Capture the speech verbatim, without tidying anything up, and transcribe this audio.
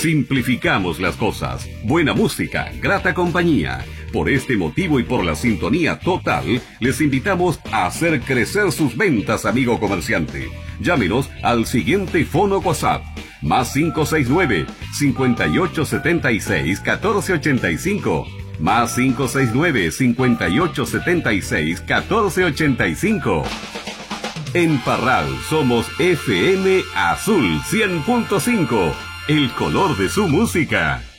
Simplificamos las cosas. Buena música, grata compañía. Por este motivo y por la sintonía total, les invitamos a hacer crecer sus ventas, amigo comerciante. Llámenos al siguiente fono WhatsApp. Más cinco seis nueve, cinco ocho siete seis, uno cuatro ocho cinco. Más cinco seis nueve, cinco ocho siete seis, uno cuatro ocho cinco. En Parral somos F M Azul cien punto cinco. El color de su música.